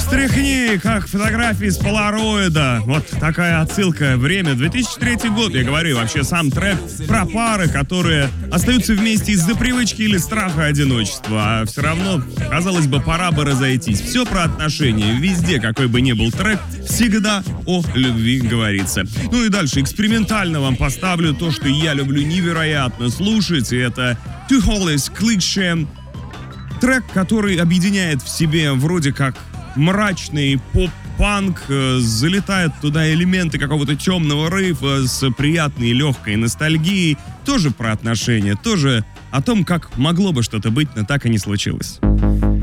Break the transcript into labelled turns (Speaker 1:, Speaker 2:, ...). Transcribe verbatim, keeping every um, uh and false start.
Speaker 1: Встряхни, как фотографии с полароида. Вот такая отсылка. Время две тысячи третий год, я говорю. Вообще сам трек про пары, которые остаются вместе из-за привычки или страха одиночества. А все равно, казалось бы, пора бы разойтись. Все про отношения. Везде, какой бы ни был трек, всегда о любви говорится. Ну и дальше экспериментально вам поставлю то, что я люблю невероятно слушать. И это Too Hollis Cliché. Трек, который объединяет в себе вроде как мрачный поп-панк, э, залетают туда элементы какого-то темного рейва с приятной легкой ностальгией. Тоже про отношения, тоже о том, как могло бы что-то быть, но так и не случилось.